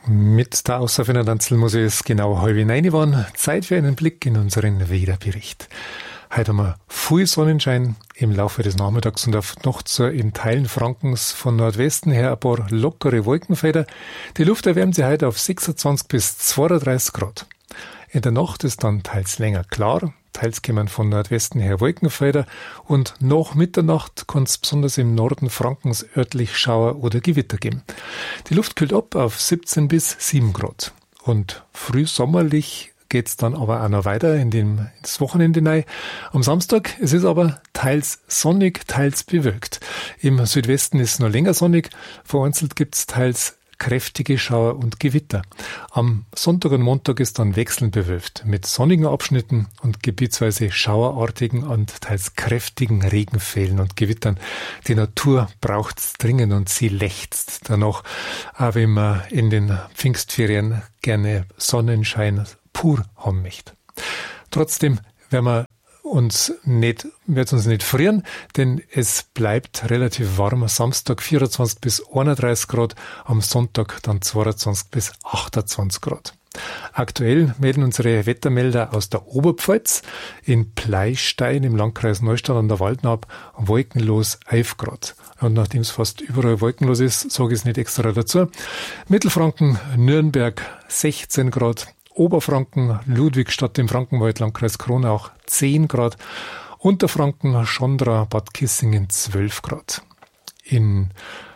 Mit der Aussage muss es genau 8:30 geworden. Zeit für einen Blick in unseren Wetterbericht. Heute haben wir viel Sonnenschein im Laufe des Nachmittags und auf noch in Teilen Frankens von Nordwesten her ein paar lockere Wolkenfelder. Die Luft erwärmt sich heute auf 26 bis 32 Grad. In der Nacht ist dann teils länger klar, teils kommen von Nordwesten her Wolkenfelder und nach Mitternacht kann es besonders im Norden Frankens örtlich Schauer oder Gewitter geben. Die Luft kühlt ab auf 17 bis 7 Grad. Und frühsommerlich geht's dann aber auch noch weiter ins Wochenende rein. Am Samstag, es ist aber teils sonnig, teils bewölkt. Im Südwesten ist es noch länger sonnig, vereinzelt gibt's teils kräftige Schauer und Gewitter. Am Sonntag und Montag ist dann wechselnd bewölkt mit sonnigen Abschnitten und gebietsweise schauerartigen und teils kräftigen Regenfällen und Gewittern. Die Natur braucht's dringend und sie lechzt danach, auch wenn man in den Pfingstferien gerne Sonnenschein pur haben möchte. Trotzdem wird's uns nicht frieren, denn es bleibt relativ warm. Samstag 24 bis 31 Grad, am Sonntag dann 22 bis 28 Grad. Aktuell melden unsere Wettermelder aus der Oberpfalz in Pleistein im Landkreis Neustadt an der Waldnaab wolkenlos 11 Grad. Und nachdem es fast überall wolkenlos ist, sage ich es nicht extra dazu. Mittelfranken, Nürnberg 16 Grad. Oberfranken, Ludwigstadt im Frankenwald, Landkreis Kronach 10 Grad, Unterfranken, Schondra, Bad Kissingen 12 Grad. In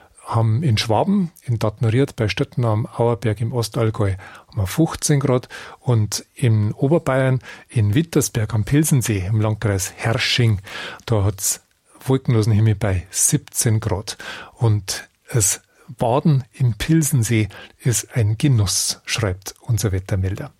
Schwaben, in Dattneried bei Stötten am Auerberg im Ostallgäu haben wir 15 Grad und in Oberbayern, in Wittersberg am Pilsensee im Landkreis Herrsching, da hat's wolkenlosen Himmel bei 17 Grad. Und es Baden im Pilsensee ist ein Genuss, schreibt unser Wettermelder.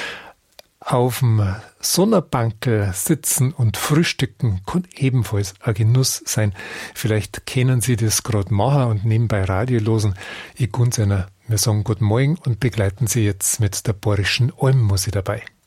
Auf dem Sonnenbankel sitzen und frühstücken kann ebenfalls ein Genuss sein. Vielleicht kennen Sie das gerade machen und nebenbei Radio losen. Ich gun's einer, wir sagen Guten Morgen und begleiten Sie jetzt mit der Bayerischen Almmusik dabei.